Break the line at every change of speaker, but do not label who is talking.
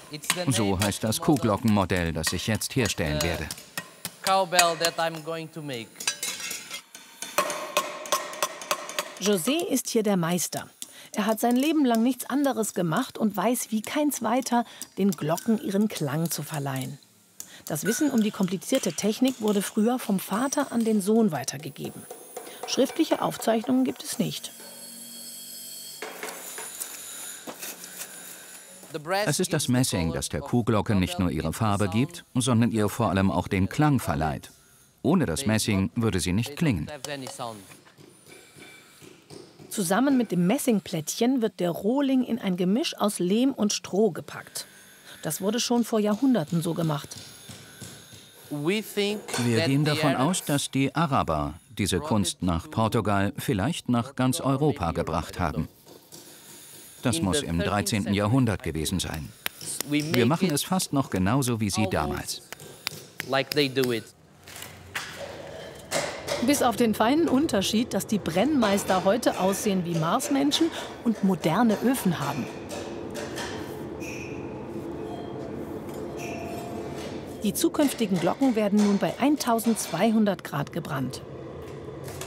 So heißt das Kuhglockenmodell, das ich jetzt herstellen werde.
José ist hier der Meister. Er hat sein Leben lang nichts anderes gemacht und weiß wie kein Zweiter, den Glocken ihren Klang zu verleihen. Das Wissen um die komplizierte Technik wurde früher vom Vater an den Sohn weitergegeben. Schriftliche Aufzeichnungen gibt es nicht.
Es ist das Messing, das der Kuhglocke nicht nur ihre Farbe gibt, sondern ihr vor allem auch den Klang verleiht. Ohne das Messing würde sie nicht klingen.
Zusammen mit dem Messingplättchen wird der Rohling in ein Gemisch aus Lehm und Stroh gepackt. Das wurde schon vor Jahrhunderten so gemacht.
Wir gehen davon aus, dass die Araber diese Kunst nach Portugal, vielleicht nach ganz Europa gebracht haben. Das muss im 13. Jahrhundert gewesen sein. Wir machen es fast noch genauso wie sie damals.
Bis auf den feinen Unterschied, dass die Brennmeister heute aussehen wie Marsmenschen und moderne Öfen haben. Die zukünftigen Glocken werden nun bei 1200 Grad gebrannt.